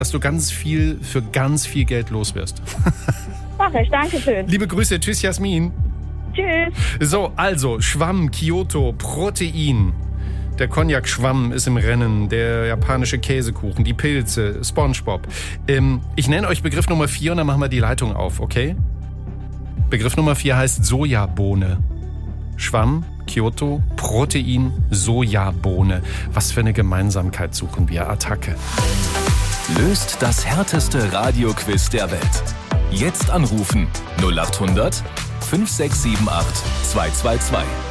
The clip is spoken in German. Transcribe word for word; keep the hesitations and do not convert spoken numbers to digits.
dass du ganz viel für ganz viel Geld los wirst. Mach ich, danke schön. Liebe Grüße, tschüss Jasmin. Tschüss. So, also Schwamm, Kyoto, Protein. Der Cognac-Schwamm ist im Rennen, der japanische Käsekuchen, die Pilze, SpongeBob. Ähm, ich nenne euch Begriff Nummer vier und dann machen wir die Leitung auf, okay? Begriff Nummer vier heißt Sojabohne. Schwamm, Kyoto, Protein, Sojabohne. Was für eine Gemeinsamkeit suchen wir? Attacke. Löst das härteste Radioquiz der Welt. Jetzt anrufen null acht hundert fünf sechs sieben acht zwei zwei zwei.